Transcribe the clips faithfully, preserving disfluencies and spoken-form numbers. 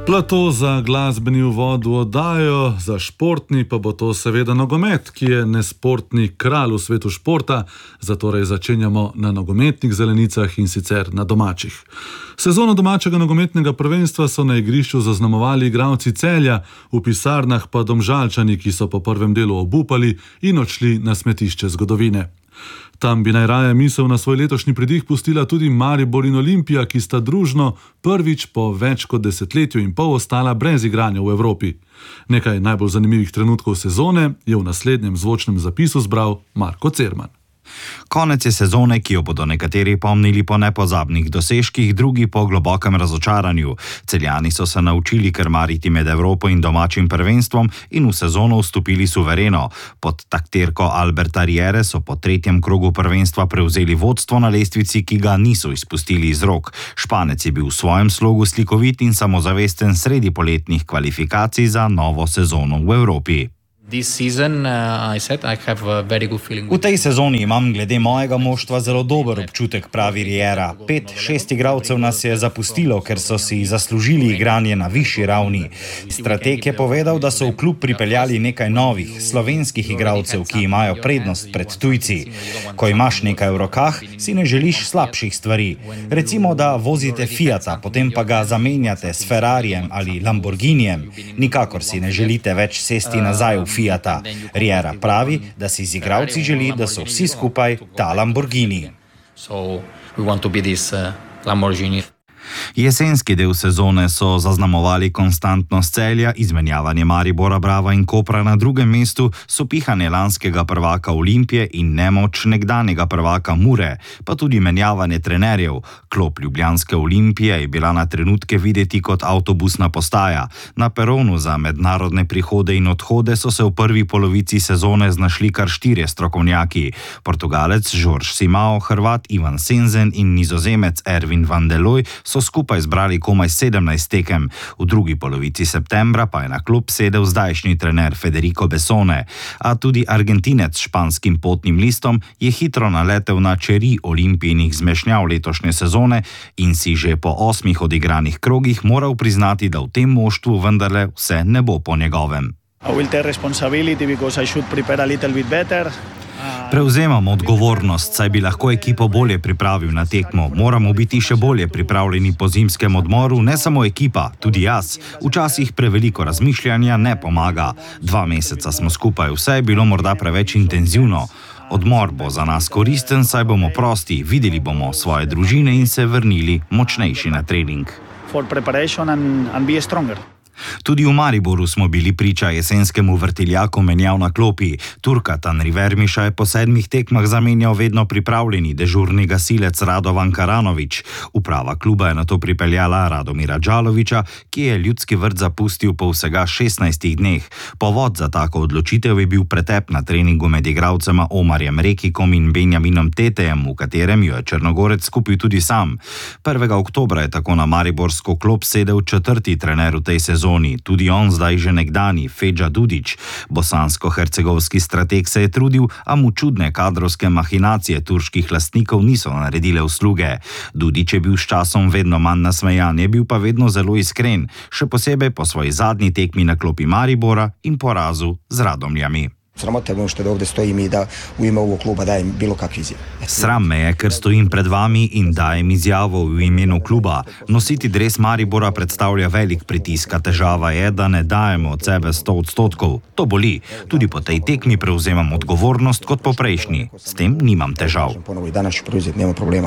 Plato za glasbeni uvod v oddajo, za športni pa bo to seveda nogomet, ki je nesportni kralj v svetu športa, zatorej začenjamo na nogometnih zelenicah in sicer na domačih. Sezono domačega nogometnega prvenstva so na igrišču zaznamovali igralci Celja, v pisarnah pa Domžalčani, ki so po prvem delu obupali in odšli na smetišče zgodovine. Tam bi najraje misel na svoj letošnji pridih pustila tudi Maribor in Olimpija, ki sta družno prvič po več kot desetletju in pol ostala brez igranja v Evropi. Nekaj najbolj zanimivih trenutkov sezone je v naslednjem zvočnem zapisu zbral Marko Cerman. Konec je sezone, ki jo bodo nekateri pomnili po nepozabnih dosežkih, drugi po globokem razočaranju. Celjani so se naučili krmariti med Evropo in domačim prvenstvom in v sezono vstopili suvereno. Pod taktirko Alberta Riere so po tretjem krogu prvenstva prevzeli vodstvo na lestvici, ki ga niso izpustili iz rok. Španec je bil v svojem slogu slikovit in samozavesten sredi poletnih kvalifikacij za novo sezono v Evropi. Season, uh, I said, I have a very good feeling. V tej sezoni imam glede mojega moštva zelo dober občutek, pravi Riera. Pet, šest igralcev nas je zapustilo, ker so si zaslužili igranje na višji ravni. Strateg je povedal, da so v klub pripeljali nekaj novih, slovenskih igralcev, ki imajo prednost pred tujci. Ko imaš nekaj v rokah, si ne želiš slabših stvari. Recimo, da vozite Fiata, potem pa ga zamenjate s Ferrarijem ali Lamborghinijem. Nikakor si ne želite več sesti nazaj v Fiata. Riera pravi, da si z igralci želi, da so vsi skupaj ta Lamborghini. So we want to be this uh, Lamborghini. Jesenski del sezone so zaznamovali konstantnost Celja, izmenjavanje Maribora, Brava in Kopra na drugem mestu, sopihanje lanskega prvaka Olimpije in nemoč nekdanjega prvaka Mure, pa tudi menjavanje trenerjev. Klop ljubljanske Olimpije je bila na trenutke videti kot avtobusna postaja. Na peronu za mednarodne prihode in odhode so se v prvi polovici sezone znašli kar štirje strokovnjaki. Portugalec Jorge Simao, Hrvat Ivan Senzen in Nizozemec Erwin van der Looy so skupaj zbrali komaj sedemnajst tekem. V drugi polovici septembra pa je na klub sedel zdajšnji trener Federico Bessone, a tudi Argentinec s španskim potnim listom je hitro naletel na čeri Olimpijinih zmešnjav letošnje sezone in si že po osmih odigranih krogih moral priznati, da v tem moštvu vendarle vse ne bo po njegovem. I will take responsibility because I should prepare a little bit better. Prevzemam odgovornost, saj bi lahko ekipo bolje pripravil na tekmo. Moramo biti še bolje pripravljeni po zimskem odmoru, ne samo ekipa, tudi jaz. Včasih preveliko razmišljanja ne pomaga. Dva meseca smo skupaj, vse je bilo morda preveč intenzivno. Odmor bo za nas koristen, saj bomo prosti, videli bomo svoje družine in se vrnili močnejši na trening. For preparation and, and be stronger. Tudi v Mariboru smo bili priča jesenskemu vrtiljaku menjav na klopi. Turka Tanrivermiša je po sedmih tekmah zamenjal vedno pripravljeni dežurni gasilec Radovan Karanović. Uprava kluba je nato pripeljala Radomira Đalovića, ki je ljudski vrt zapustil po vsega šestnajstih dneh. Povod za tako odločitev je bil pretep na treningu med igralcema Omarjem Rekikom in Benjaminom Tetejem, v katerem jo je Črnogorec skupil tudi sam. prvega oktobra je tako na mariborsko klop sedel četrti trener v tej sezoni. Tudi on, zdaj že nekdani, Feđa Dudić. Bosansko-hercegovski strateg se je trudil, a mu čudne kadrovske mahinacije turških lastnikov niso naredile usluge. Dudić je bil s časom vedno manj nasmejan, je bil pa vedno zelo iskren, še posebej po svoji zadnji tekmi na klopi Maribora in porazu z Radomljami. Sramota je što da ovdje stojim i da u ime ovog kluba dajem bilo kakve izjave. Sram me je, ker stojim pred vami in dajem izjavo v imenu kluba. Nositi dres Maribora predstavlja velik pritisk, a težava je, da ne dajemo od sebe sto odstotkov. To boli. Tudi po tej tekmi prevzemam odgovornost kot po prejšnji. S tem nimam težav. Ponovo i danas ću preuzeti, nema problema.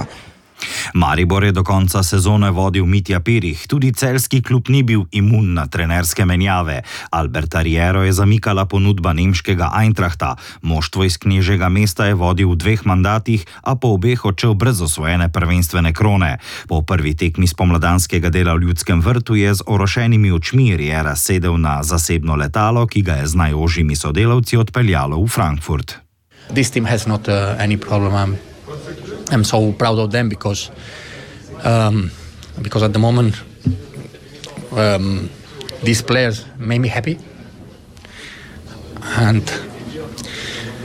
Maribor je do konca sezone vodil Mitja Pirih, tudi celjski klub ni bil imun na trenerske menjave. Alberta Riero je zamikala ponudba nemškega Eintrachta, moštvo iz knežjega mesta je vodil v dveh mandatih, a po obeh odšel brez osvojene prvenstvene krone. Po prvi tekmi spomladanskega dela v Ljudskem vrtu je z orošenimi očmi Riera sedel na zasebno letalo, ki ga je z najožjimi sodelavci odpeljalo v Frankfurt. This team has not uh, any problem. I'm I'm so proud of them because um, because at the moment um, these players made me happy and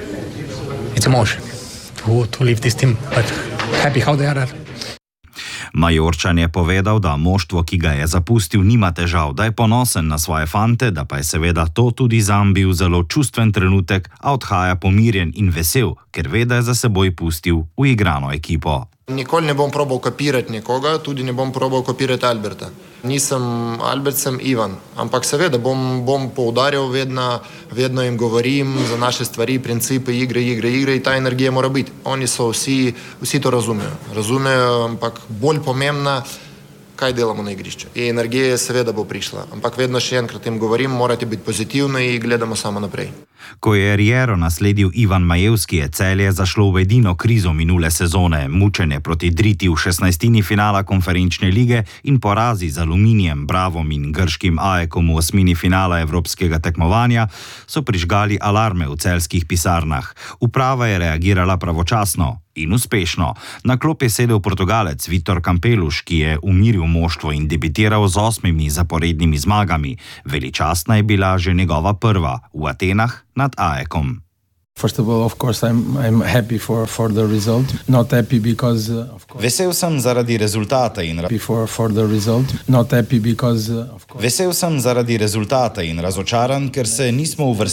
it's emotion to, to leave this team, but happy how they are. Majorčan je povedal, da moštvo, ki ga je zapustil, nima težav, da je ponosen na svoje fante, da pa je seveda to tudi zanj bil zelo čustven trenutek, a odhaja pomirjen in vesel, ker ve, da je za seboj pustil uigrano ekipo. Nikoli ne bom probal kopirati nekoga, tudi ne bom probal kopirati Alberta. Nisem Albert, sem Ivan, ampak seveda bom, bom poudarjal vedno, vedno jim govorim za naše stvari, principe, igre, igre, igre in ta energija mora biti. Oni so vsi, vsi to razumejo, razumejo, ampak bolj pomembna, kaj delamo na igrišču. In energija seveda bo prišla, ampak vedno še enkrat jim govorim, morate biti pozitivni in gledamo samo naprej. Ko je Riero nasledil Ivan Majevski, je Celje zašlo v edino krizo minule sezone. Mučenje proti Driti v šestnajstini finala konferenčne lige in porazi z Aluminijem, Bravom in grškim Aekom v osmini finala evropskega tekmovanja so prižgali alarme v celjskih pisarnah. Uprava je reagirala pravočasno in uspešno. Na klop je sedel Portugalec Vitor Campeluš, ki je umiril moštvo in debitiral z osmimi zaporednimi zmagami. Veličastna je bila že njegova prva v Atenah nad Aekom. First of all, of course, I'm, I'm happy for, for the result. Not happy because, uh, of course. Vesel sem zaradi rezultata in Happy for, for the result. Not happy because, uh, of course. Vesel sem zaradi rezultata in razočaran, ker se nismo uvrstili